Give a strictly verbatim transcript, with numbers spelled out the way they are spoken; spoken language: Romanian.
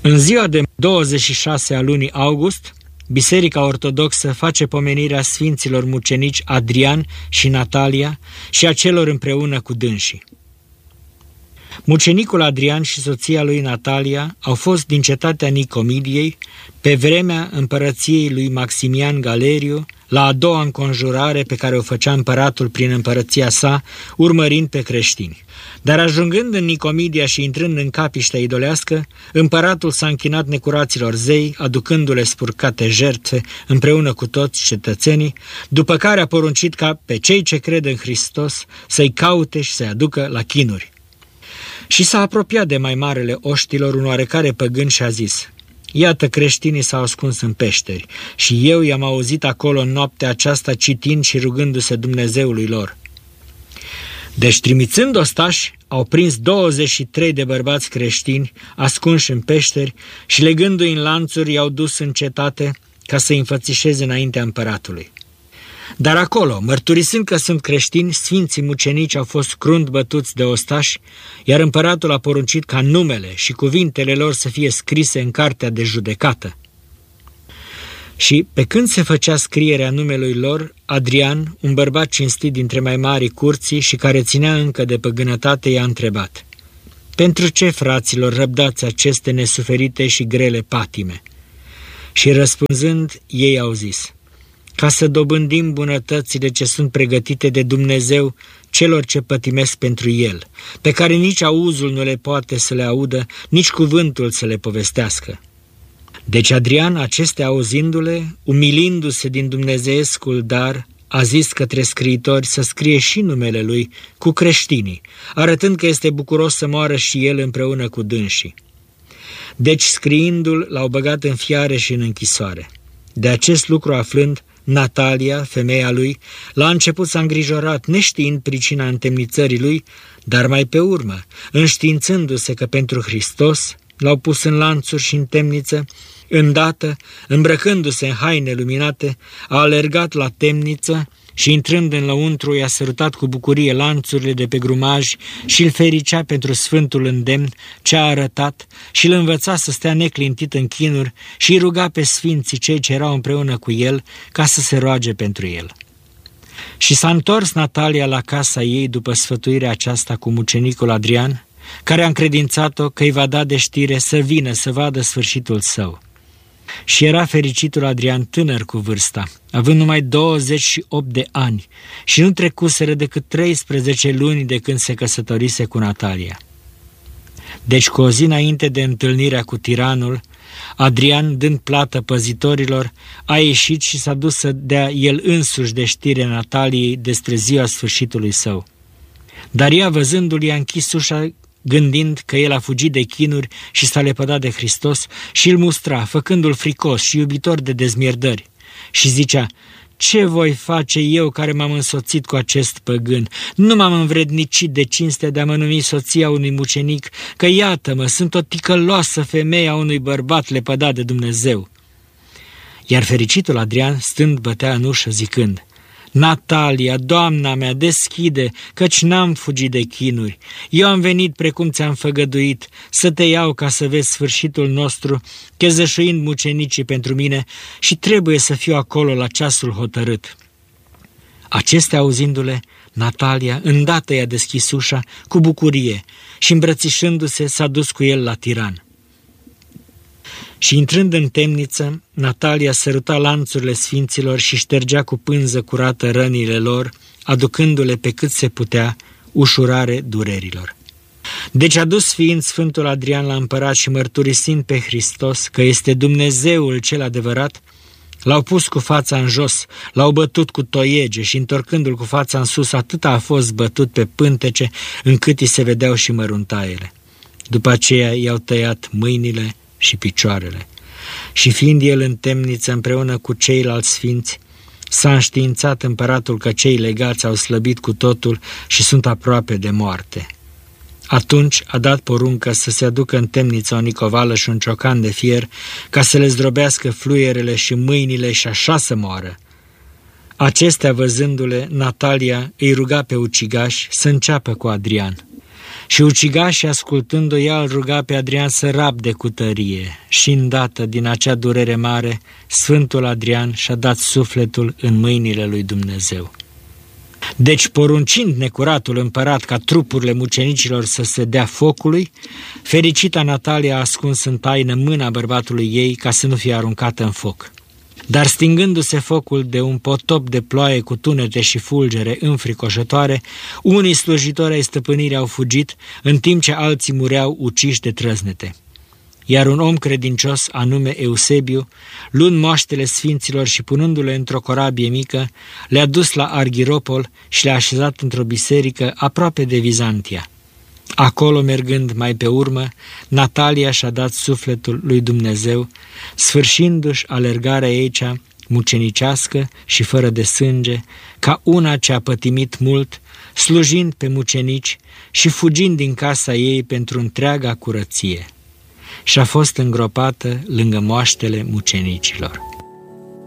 În ziua de douăzeci și șase a lunii august, Biserica Ortodoxă face pomenirea sfinților mucenici Adrian și Natalia și a celor împreună cu dânsii. Mucenicul Adrian și soția lui Natalia au fost din cetatea Nicomidiei pe vremea împărăției lui Maximian Galeriu, la a doua înconjurare pe care o făcea împăratul prin împărăția sa, urmărind pe creștini. Dar ajungând în Nicomidia și intrând în capiștea idolească, împăratul s-a închinat necuraților zei, aducându-le spurcate jertfe împreună cu toți cetățenii, după care a poruncit ca pe cei ce cred în Hristos să-i caute și să-i aducă la chinuri. Și s-a apropiat de mai marele oștilor un oarecare păgân și a zis: iată, creștinii s-au ascuns în peșteri și eu i-am auzit acolo în noaptea aceasta citind și rugându-se Dumnezeului lor. Deci, trimițând ostași, au prins douăzeci și trei de bărbați creștini ascunși în peșteri și legându-i în lanțuri i-au dus în cetate ca să-i înfățișeze înaintea împăratului. Dar acolo, mărturisind că sunt creștini, sfinții mucenici au fost crunt bătuți de ostași, iar împăratul a poruncit ca numele și cuvintele lor să fie scrise în cartea de judecată. Și, pe când se făcea scrierea numelui lor, Adrian, un bărbat cinstit dintre mai mari curții și care ținea încă de păgânătate, i-a întrebat: pentru ce, fraților, răbdați aceste nesuferite și grele patime? Și răspunzând, ei au zis: ca să dobândim bunătățile ce sunt pregătite de Dumnezeu celor ce pătimesc pentru El, pe care nici auzul nu le poate să le audă, nici cuvântul să le povestească. Deci Adrian, acestea auzindu-le, umilindu-se din dumnezeescul dar, a zis către scriitori să scrie și numele lui cu creștinii, arătând că este bucuros să moară și el împreună cu dânsii. Deci, scriindu-l, l-au băgat în fiare și în închisoare. De acest lucru aflând, Natalia, femeia lui, la început s-a îngrijorat, neștiind pricina întemnițării lui, dar mai pe urmă, înștiințându-se că pentru Hristos l-au pus în lanțuri și în temniță, îndată, îmbrăcându-se în haine luminate, a alergat la temniță și, intrând în lăuntru, i-a sărutat cu bucurie lanțurile de pe grumaj și îl fericea pentru sfântul îndemn ce a arătat și îl învăța să stea neclintit în chinuri și îi ruga pe sfinții cei ce erau împreună cu el ca să se roage pentru el. Și s-a întors Natalia la casa ei după sfătuirea aceasta cu mucenicul Adrian, care a încredințat-o că îi va da de știre să vină să vadă sfârșitul său. Și era fericitul Adrian tânăr cu vârsta, având numai douăzeci și opt de ani, și nu trecuseră decât treisprezece luni de când se căsătorise cu Natalia. Deci, cu o zi înainte de întâlnirea cu tiranul, Adrian, dând plată păzitorilor, a ieșit și s-a dus să dea el însuși de știre Nataliei despre ziua sfârșitului său. Dar ea, văzându-l, i-a închis ușa, gândind că el a fugit de chinuri și s-a lepădat de Hristos, și îl mustra, făcându-l fricos și iubitor de dezmierdări. Și zicea: ce voi face eu care m-am însoțit cu acest păgân? Nu m-am învrednicit de cinstea de a mă numi soția unui mucenic, că iată-mă, sunt o ticăloasă femeie a unui bărbat lepădat de Dumnezeu. Iar fericitul Adrian, stând, bătea în ușă zicând: Natalia, doamna mea, deschide, căci n-am fugit de chinuri. Eu am venit precum ți-am făgăduit, să te iau ca să vezi sfârșitul nostru, chezășuind mucenicii pentru mine, și trebuie să fiu acolo la ceasul hotărât. Acestea auzindu-le, Natalia îndată i-a deschis ușa cu bucurie și, îmbrățișându-se, s-a dus cu el la tiran. Și, intrând în temniță, Natalia săruta lanțurile sfinților și ștergea cu pânză curată rănile lor, aducându-le pe cât se putea ușurare durerilor. Deci, adus fiind Sfântul Adrian la împărat și mărturisind pe Hristos că este Dumnezeul cel adevărat, l-au pus cu fața în jos, l-au bătut cu toiege și, întorcându-l cu fața în sus, atât a fost bătut pe pântece încât îi se vedeau și măruntaiele. După aceea i-au tăiat mâinile și picioarele. Și fiind el în temniță împreună cu ceilalți sfinți, s-a înștiințat împăratul că cei legați au slăbit cu totul și sunt aproape de moarte. Atunci a dat poruncă să se aducă în temniță o nicovală și un ciocan de fier, ca să le zdrobească fluierele și mâinile și așa să moară. Acestea, văzându-le, Natalia îi ruga pe ucigași să înceapă cu Adrian. Și ucigașii, ascultând-o, ea îl ruga pe Adrian să rabde cu tărie. Și îndată, din acea durere mare, Sfântul Adrian și-a dat sufletul în mâinile lui Dumnezeu. Deci, poruncind necuratul împărat ca trupurile mucenicilor să se dea focului, fericita Natalia a ascuns în taină mâna bărbatului ei ca să nu fie aruncată în foc. Dar stingându-se focul de un potop de ploaie cu tunete și fulgere înfricoșătoare, unii slujitori ai stăpânirii au fugit, în timp ce alții mureau uciși de trăznete. Iar un om credincios, anume Eusebiu, luând moaștele sfinților și punându-le într-o corabie mică, le-a dus la Arghiropol și le-a așezat într-o biserică aproape de Vizantia. Acolo, mergând mai pe urmă, Natalia și-a dat sufletul lui Dumnezeu, sfârșindu-și alergarea ei cea mucenicească și fără de sânge, ca una ce a pătimit mult, slujind pe mucenici și fugind din casa ei pentru întreaga curăție. Și a fost îngropată lângă moaștele mucenicilor.